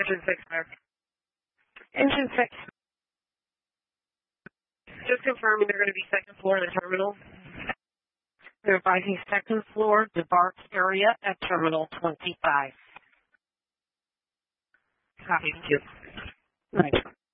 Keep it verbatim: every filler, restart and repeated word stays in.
Engine six there. Engine six. Just confirming they're going to be second floor in the terminal. They're advising second floor, debark area at Terminal twenty-five. Copy. Thank you. Right.